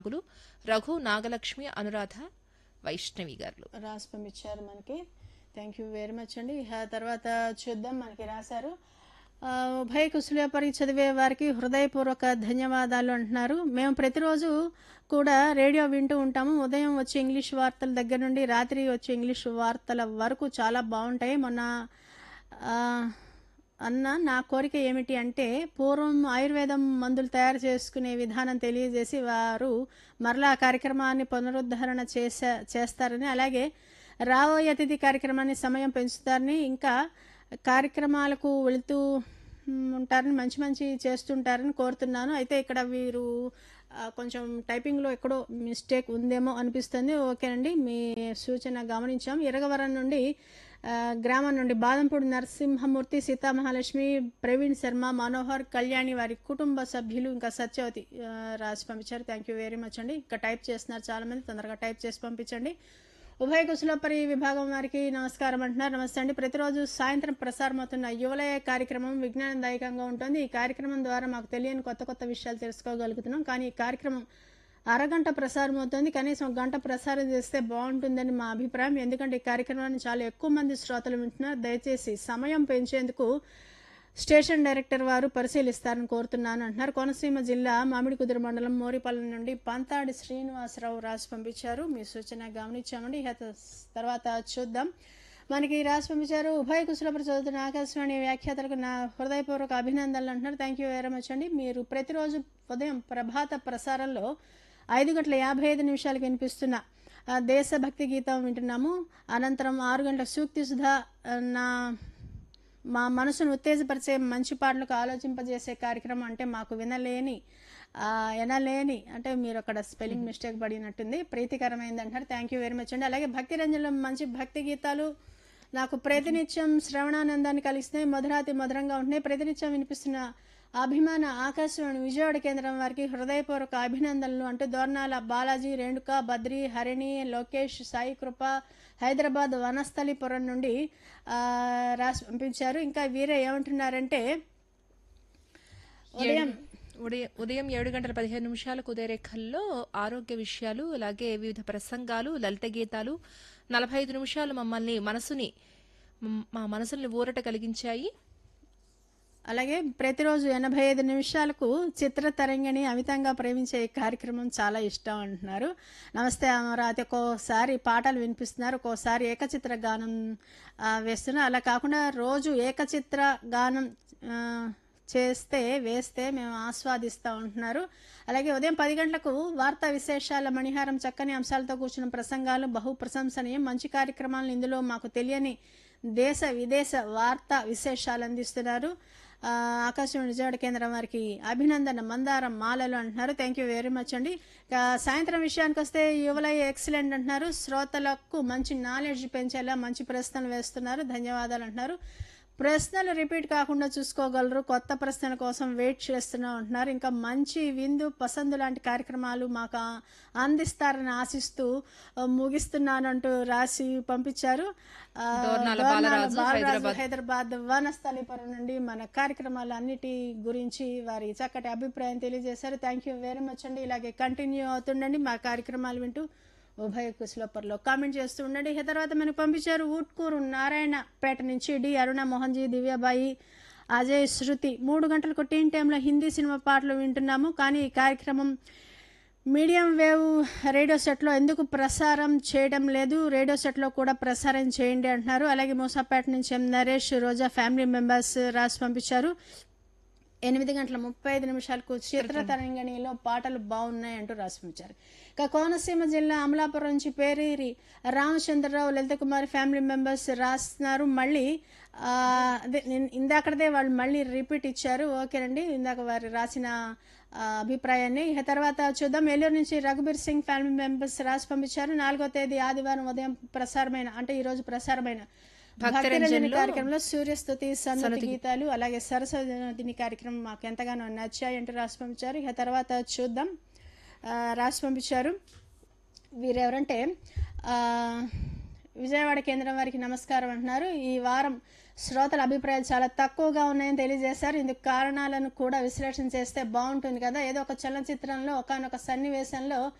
గులు రఘు నాగలక్ష్మి అనురాధ వైష్ణవి గారు రాసి పంపించారు మనకి. థ్యాంక్ యూ వెరీ మచ్ అండి. తర్వాత చూద్దాం, మనకి రాశారు ఉభయ కుశలపరి చదివే వారికి హృదయపూర్వక ధన్యవాదాలు అంటున్నారు. మేము ప్రతిరోజు కూడా రేడియో వింటూ ఉంటాము. ఉదయం వచ్చే ఇంగ్లీష్ వార్తల దగ్గర నుండి రాత్రి వచ్చే ఇంగ్లీష్ వార్తల వరకు చాలా బాగుంటాయి. మొన్న అన్న నా కోరిక ఏమిటి అంటే, పూర్వం ఆయుర్వేదం మందులు తయారు చేసుకునే విధానం తెలియజేసి వారు మరలా కార్యక్రమాన్ని పునరుద్ధరణ చేస్తారని, అలాగే రాబోయే అతిథి కార్యక్రమాన్ని సమయం పెంచుతారని, ఇంకా కార్యక్రమాలకు వెళుతూ ఉంటారని, మంచి మంచి చేస్తుంటారని కోరుతున్నాను. అయితే ఇక్కడ వీరు కొంచెం టైపింగ్లో ఎక్కడో మిస్టేక్ ఉందేమో అనిపిస్తుంది. ఓకేనండి, మీ సూచన గమనించాం. ఇరగవరం నుండి గ్రామం నుండి బాదంపూడి నరసింహమూర్తి, సీతామహాలక్ష్మి, ప్రవీణ్ శర్మ, మనోహర్, కళ్యాణి వారి కుటుంబ సభ్యులు, ఇంకా సత్యవతి రాసి పంపించారు. థ్యాంక్ యూ వెరీ మచ్ అండి. ఇంకా టైప్ చేస్తున్నారు చాలామంది, తొందరగా టైప్ చేసి పంపించండి. ఉభయ కుశలపరి విభాగం వారికి నమస్కారం అంటున్నారు. నమస్తే అండి. ప్రతిరోజు సాయంత్రం ప్రసారమవుతున్న యువలయ కార్యక్రమం విజ్ఞానదాయకంగా ఉంటుంది. ఈ కార్యక్రమం ద్వారా మాకు తెలియని కొత్త కొత్త విషయాలు తెలుసుకోగలుగుతున్నాం. కానీ ఈ కార్యక్రమం అరగంట ప్రసారం అవుతుంది, కనీసం గంట ప్రసారం చేస్తే బాగుంటుందని మా అభిప్రాయం. ఎందుకంటే ఈ కార్యక్రమాన్ని చాలా ఎక్కువ మంది శ్రోతలు వింటున్నారు. దయచేసి సమయం పెంచేందుకు స్టేషన్ డైరెక్టర్ వారు పరిశీలిస్తారని కోరుతున్నాను అంటున్నారు. కోనసీమ జిల్లా మామిడికుదురు మండలం మోరిపల్లి నుండి పంతాడి శ్రీనివాసరావు రాసి పంపించారు. మీ సూచన గమనించామండి. తర్వాత చూద్దాం, మనకి రాసి పంపించారు. ఉభయ కుశలపరి చదువుతున్న ఆకాశవాణి వ్యాఖ్యాతలకు నా హృదయపూర్వక అభినందనలు అంటున్నారు. థ్యాంక్ యూ వెరీ మచ్ అండి. మీరు ప్రతిరోజు ఉదయం ప్రభాత ప్రసారంలో 5:55 వినిపిస్తున్న దేశభక్తి గీతం వింటున్నాము. అనంతరం 6 గంటల సూక్తి సుధా మా మనసును ఉత్తేజపరిచే మంచి పాటలకు ఆలోచింపజేసే కార్యక్రమం అంటే మాకు ఎనలేని అంటే మీరు అక్కడ స్పెల్లింగ్ మిస్టేక్ పడినట్టుంది, ప్రీతికరమైంది అంటారు. థ్యాంక్ యూ వెరీ మచ్ అండి. అలాగే భక్తి రంజన్లో మంచి భక్తి గీతాలు నాకు ప్రతినిత్యం శ్రవణానందాన్ని కలిగిస్తున్నాయి, మధురాతి మధురంగా ఉంటున్నాయి. ప్రతినిత్యం వినిపిస్తున్న అభిమాన ఆకాశవాణి విజయవాడ కేంద్రం వారికి హృదయపూర్వక అభినందనలు అంటూ దోర్నాల బాలాజీ, రేణుక, బద్రి, హరిణి, లోకేష్, సాయి కృప హైదరాబాద్ వనస్థలిపురం నుండి రాసి పంపించారు. ఇంకా వీరే ఏమంటున్నారంటే, ఉదయం 7:15 ఉదయరేఖల్లో ఆరోగ్య విషయాలు, అలాగే వివిధ ప్రసంగాలు, లలిత గీతాలు 45 నిమిషాలు మా మనసుల్ని ఊరట కలిగించాయి. అలాగే ప్రతిరోజు 85 నిమిషాలకు చిత్ర తరంగిణి అమితంగా ప్రేమించే ఈ కార్యక్రమం చాలా ఇష్టం అంటున్నారు. నమస్తే అమరావతి. ఒక్కోసారి పాటలు వినిపిస్తున్నారు, ఒక్కోసారి ఏకచిత్ర గానం వేస్తున్నారు. అలా కాకుండా రోజు ఏకచిత్ర గానం వేస్తే మేము ఆస్వాదిస్తూ ఉంటున్నారు. అలాగే ఉదయం 10 గంటలకు వార్తా విశేషాల మణిహారం, చక్కని అంశాలతో కూర్చున్న ప్రసంగాలు బహు ప్రశంసనీయం. మంచి కార్యక్రమాలను ఇందులో మాకు తెలియని దేశ విదేశ వార్తా విశేషాలు అందిస్తున్నారు. ఆకాశవాణి విజయవాడ కేంద్రం వారికి అభినందన, మందారం మాలలు అంటున్నారు. థ్యాంక్ యూ వెరీ మచ్ అండి. సాయంత్రం విషయానికి వస్తే యువలయ ఎక్సలెంట్ అంటున్నారు. శ్రోతలకు మంచి నాలెడ్జ్ పెంచేలా మంచి ప్రశ్నలు వేస్తున్నారు, ధన్యవాదాలు అంటున్నారు. ప్రశ్నలు రిపీట్ కాకుండా చూసుకోగలరు, కొత్త ప్రశ్నల కోసం వెయిట్ చేస్తున్నాం అంటున్నారు. ఇంకా మంచి విందు పసందు లాంటి కార్యక్రమాలు మాకు అందిస్తారని ఆశిస్తూ ముగిస్తున్నానంటూ రాసి పంపించారు. హైదరాబాద్ వనస్థలిపురం నుండి మన కార్యక్రమాలు అన్నిటి గురించి వారి చక్కటి అభిప్రాయం తెలియజేశారు. థ్యాంక్ యూ వెరీ మచ్ అండి. ఇలాగే కంటిన్యూ అవుతుండండి మా కార్యక్రమాలు వింటూ. ఉభయ కుశలపరిలో కామెంట్ చేస్తూ ఉండండి. తర్వాత మనకు పంపించారు ఊట్కూరు నారాయణపేట నుంచి డి అరుణ మోహన్జీ, దివ్యాబాయి, అజయ్, శృతి. 3 గంటలకు టీన్ టైంలో హిందీ సినిమా పాటలు వింటున్నాము. కానీ ఈ కార్యక్రమం మీడియం వేవ్ రేడియో సెట్లో ఎందుకు ప్రసారం చేయడం లేదు? రేడియో సెట్లో కూడా ప్రసారం చేయండి అంటున్నారు. అలాగే మూసాపేట నుంచి ఎం నరేష్, రోజా ఫ్యామిలీ మెంబర్స్ రాసి పంపించారు. 8:35 చిత్ర తరంగిణిలో పాటలు బాగున్నాయి అంటూ రాసి పంపించారు. ఇక కోనసీమ జిల్లా అమలాపురం నుంచి పేరేరి రామచంద్రరావు, లలిత కుమారి ఫ్యామిలీ మెంబర్స్ రాస్తున్నారు. మళ్ళీ ఇందాకదే వాళ్ళు మళ్ళీ రిపీట్ ఇచ్చారు. ఓకేనండి, ఇందాక వారు రాసిన అభిప్రాయాన్ని. తర్వాత చూద్దాం, ఏలూరు నుంచి రఘుబీర్ సింగ్ ఫ్యామిలీ మెంబర్స్ రాసి పంపించారు. 4వ తేదీ ఆదివారం ఉదయం ప్రసారమైన, అంటే ఈ రోజు ప్రసారమైన భక్తిరంజని కార్యక్రమంలో సూర్యస్తుతి, సన్నతి గీతాలు, అలాగే సరస్వతి కార్యక్రమం మాకు ఎంతగానో నచ్చాయి అంటూ రాసి పంపించారు. ఇక తర్వాత చూద్దాం, రాసి పంపించారు వీరెవరంటే విజయవాడ కేంద్రం వారికి నమస్కారం అంటున్నారు. ఈ వారం శ్రోతల అభిప్రాయాలు చాలా తక్కువగా ఉన్నాయని తెలియజేశారు. ఇందుకు కారణాలను కూడా విశ్లేషణ చేస్తే బాగుంటుంది కదా. ఏదో ఒక చలనచిత్రంలో ఒకానొక సన్నివేశంలో